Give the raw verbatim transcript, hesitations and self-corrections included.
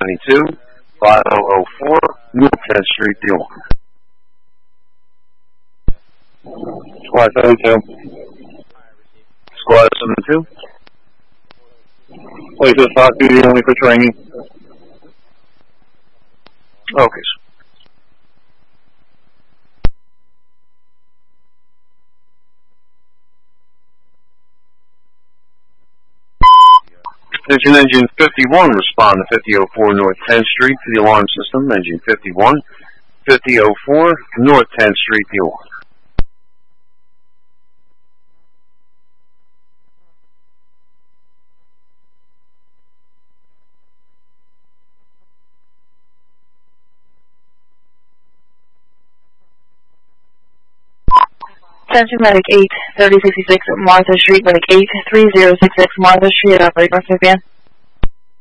seventy-two, five thousand four, North tenth Street, the alarm. Squad seventy-two. Squad seventy-two. Place this hot duty only for training. Okay, sir. Attention Engine fifty-one, respond to fifty oh four North tenth Street to the alarm system. Engine fifty-one, fifty oh four North tenth Street, the alarm. Attention Medic eight thirty sixty-six Martha Street, Medic eight three zero six six Martha Street, operator North Van.